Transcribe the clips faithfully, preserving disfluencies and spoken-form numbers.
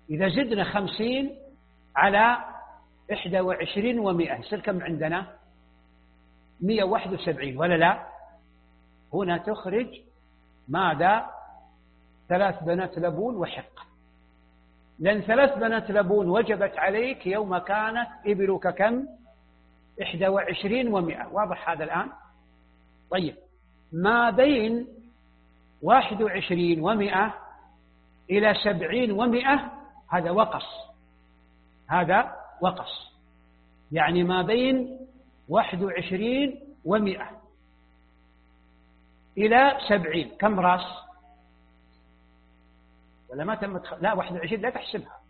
إذا زدنا خمسين على إحدى وعشرين ومئة يصير كم عندنا؟ مئة وواحد وسبعين ولا لا؟ هنا تخرج ماذا؟ ثلاث بنات لبون وحقة، لأن ثلاث بنات لبون وجبت عليك يوم كانت إبلك كم؟ إحدى وعشرين ومئة. واضح هذا الآن؟ طيب، ما بين واحد وعشرين ومئة إلى سبعين ومئة هذا وقص، هذا وقص، يعني ما بين واحد وعشرين ومئة إلى سبعين كم راس؟ ولا ما تم تخ... لا واحد وعشرين لا تحسبها،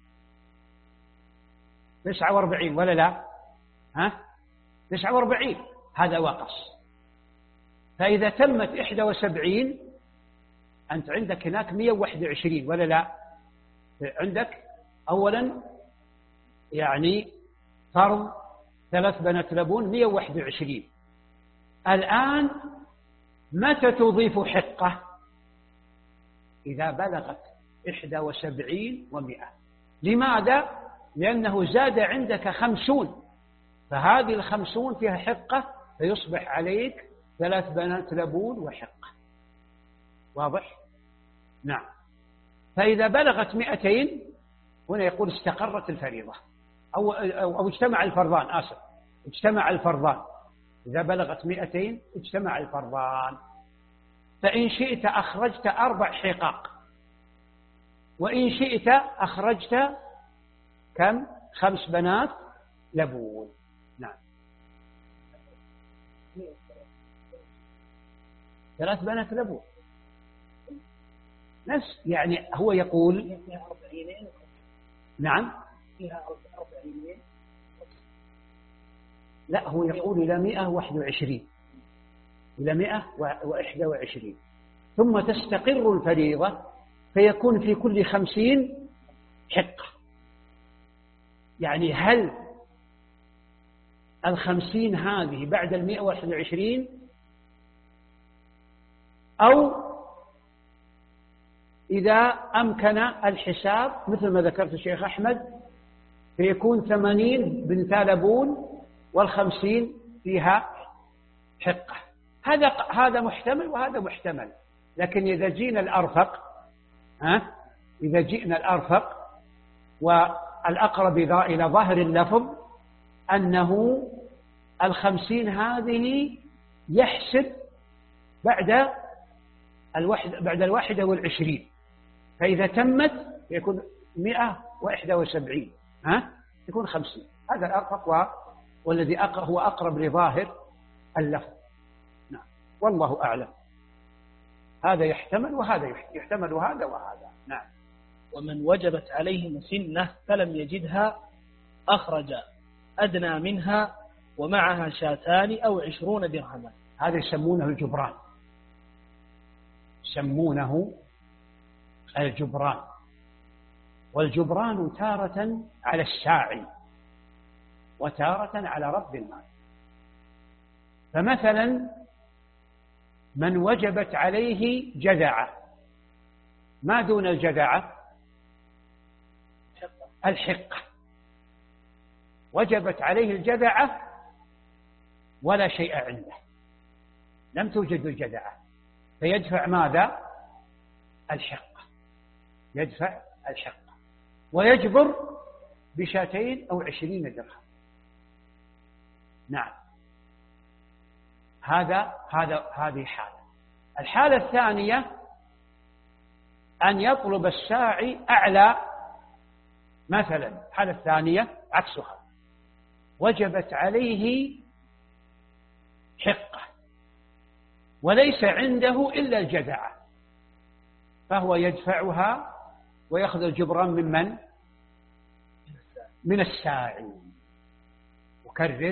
تسعة واربعين ولا لا؟ ها؟ تسعة واربعين هذا وقص. فإذا تمت إحدى وسبعين أنت عندك هناك مئة وواحد وعشرين ولا لا؟ عندك أولا يعني فرض ثلاث بنات لبون مئة وواحد وعشرين. الآن متى تضيف حقة؟ إذا بلغت إحدى وسبعين ومئة. لماذا؟ لأنه زاد عندك خمسون، فهذه الخمسون فيها حقة، فيصبح عليك ثلاث بنات لبون وحقة. واضح؟ نعم. فإذا بلغت مئتين هنا يقول استقرت الفريضة أو, أو, أو اجتمع الفرضان، آسف اجتمع الفرضان. إذا بلغت مئتين اجتمع الفرضان. فإن شئت أخرجت أربع حقاق، وإن شئت أخرجت كم؟ خمس بنات لبون. نعم. ثلاث بنات لبون نفس، يعني هو يقول نعم لا، هو يقول إلى مئة وواحد وعشرين، إلى مئة وإحدى وعشرين، ثم تستقر الفريضة فيكون في كل خمسين حقة. يعني هل الخمسين هذه بعد المئة وواحد وعشرين أو إذا أمكن الحساب مثل ما ذكرت الشيخ أحمد فيكون ثمانين بنتا لبون والخمسين فيها حقة. هذا هذا محتمل وهذا محتمل. لكن إذا جينا الأرفق، ها إذا جئنا الأرفق والأقرب إلى ظاهر اللفظ أنه الخمسين هذه يحسب بعد الواحد بعد الواحدة والعشرين، فإذا تمت يكون مئة وإحدى وسبعين، ها يكون خمسين. هذا الأرفق والذي هو أقرب لظاهر اللفظ. نعم، والله أعلم. هذا يحتمل وهذا يحتمل وهذا وهذا. نعم. ومن وجبت عليه مسنة فلم يجدها أخرج أدنى منها ومعها شاتان أو عشرون درهما. هذا يسمونه الجبران، يسمونه الجبران. والجبران تارة على الساعي وتارة على رب المال. فمثلا من وجبت عليه جذعة، ما دون الجذعة الحقة، وجبت عليه الجذعة ولا شيء عنده، لم توجد الجذعة، فيدفع ماذا؟ الحقة، يدفع الحقة ويجبر بشاتين أو عشرين درهم. نعم، هذا هذا هذه حالة. الحالة الثانية أن يطلب الساعي أعلى، مثلا الحالة الثانية عكسها، وجبت عليه حقة وليس عنده إلا الجذعة، فهو يدفعها ويأخذ الجبران ممن؟ من الساعي. أكرر،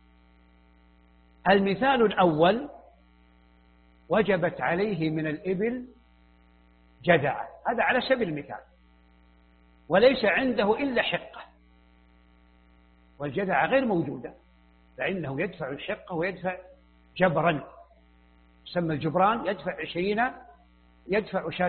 المثال الأول وجبت عليه من الإبل جذعة، هذا على سبيل المثال، وليس عنده إلا حقة، والجذعة غير موجودة، فإنه يدفع الحقة ويدفع جبرا، يسمى الجبران، يدفع عشرين، يدفع